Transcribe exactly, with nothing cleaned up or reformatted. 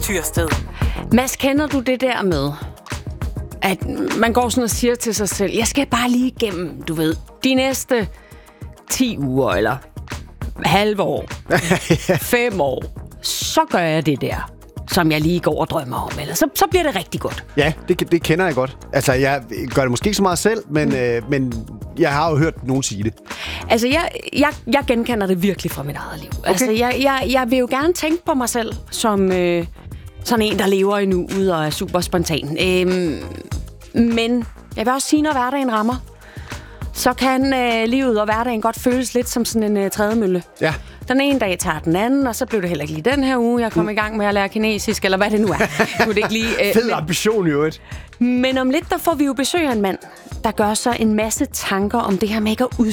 Tyrsted. Mads, kender du det der med, at man går sådan og siger til sig selv, jeg skal bare lige igennem, du ved, de næste ti uger, eller halve år, fem år, så gør jeg det der, som jeg lige går og drømmer om, eller så, så bliver det rigtig godt. Ja, det, det kender jeg godt. Altså, jeg gør det måske ikke så meget selv, men, mm. øh, men jeg har jo hørt nogen sige det. Altså, jeg, jeg, jeg genkender det virkelig fra mit eget liv. Okay. Altså, jeg, jeg, jeg vil jo gerne tænke på mig selv som øh, sådan en, der lever i nuet og er super spontan. Øhm, men jeg vil også sige, når hverdagen rammer, så kan øh, livet og hverdagen godt føles lidt som sådan en øh, trædemølle. Ja. Den ene dag tager den anden, og så blev det heller ikke lige den her uge, jeg kom mm. i gang med at lære kinesisk, eller hvad det nu er. Nu er det ikke lige, øh, Fed ambition, jo et. Men om lidt, der får vi jo besøg af en mand, der gør sig en masse tanker om det her med ikke at